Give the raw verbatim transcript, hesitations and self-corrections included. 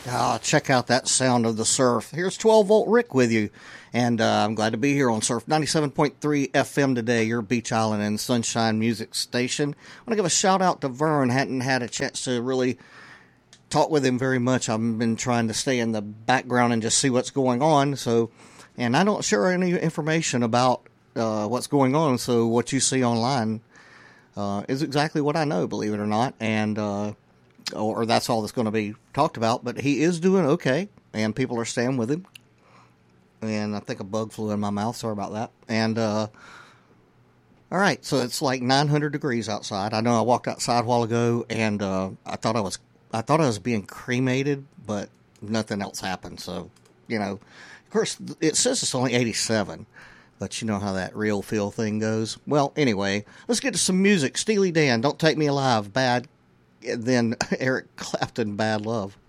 Ah, check out that sound of the surf. Here's twelve volt Rick with you, and uh, I'm glad to be here on Surf ninety-seven point three F M today, your Beach Island and Sunshine Music Station. I want to give a shout out to Vern. Hadn't had a chance to really talk with him very much. I've been trying to stay in the background and just see what's going on. So, and I don't share any information about uh, what's going on. So what you see online uh, is exactly what I know, believe it or not, and. Uh, or that's all that's going to be talked about, but he is doing okay, and people are staying with him, and I think a bug flew in my mouth, sorry about that, and, uh, all right, so it's like nine hundred degrees outside. I know I walked outside a while ago, and, uh, I thought I was, I thought I was being cremated, but nothing else happened, so, you know, of course, it says it's only eighty-seven, but you know how that real feel thing goes. Well, anyway, let's get to some music. Steely Dan, Don't Take Me Alive, Bad. Then Eric Clapton, Bad Love.